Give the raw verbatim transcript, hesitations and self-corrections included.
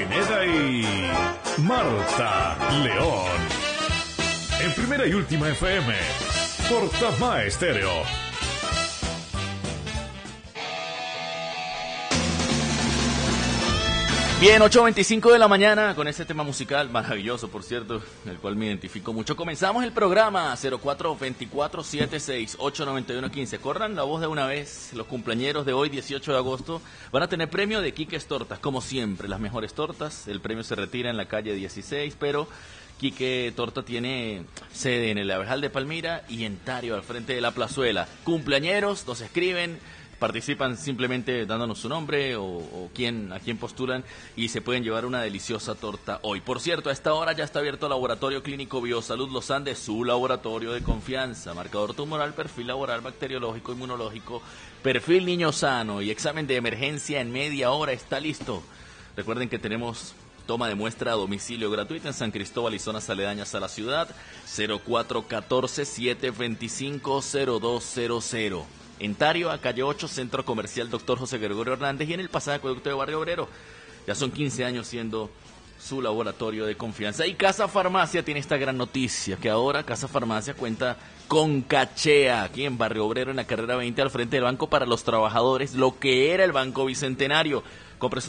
Pineda y Marta León. En Primera y Última F M, por Tamá Estéreo. Bien, ocho veinticinco de la mañana con este tema musical maravilloso, por cierto, el cual me identifico mucho. Comenzamos el programa cero cuatro dos cuatro siete seis ocho nueve uno uno cinco. Corran la voz de una vez. Los cumpleañeros de hoy, dieciocho de agosto, van a tener premio de Quiques Tortas, como siempre, las mejores tortas. El premio se retira en la calle dieciséis, pero Quique Torta tiene sede en el Aberjal de Palmira y en Tario, al frente de la plazuela. Cumpleañeros, nos escriben, participan simplemente dándonos su nombre o, o quién, a quién postulan y se pueden llevar una deliciosa torta hoy. Por cierto, a esta hora ya está abierto el Laboratorio Clínico Biosalud Los Andes, su laboratorio de confianza. Marcador tumoral, perfil laboral, bacteriológico, inmunológico, perfil niño sano y examen de emergencia en media hora está listo. Recuerden que tenemos toma de muestra a domicilio gratuita en San Cristóbal y zonas aledañas a la ciudad. Cero cuatro uno cuatro siete dos cinco cero dos cero cero. En Tario, a calle ocho, Centro Comercial Doctor José Gregorio Hernández, y en el pasaje Acueducto de Barrio Obrero. Ya son quince años siendo su laboratorio de confianza. Y Casa Farmacia tiene esta gran noticia, que ahora Casa Farmacia cuenta con Cachea, aquí en Barrio Obrero, en la carrera veinte, al frente del Banco para los Trabajadores, lo que era el Banco Bicentenario. Compre su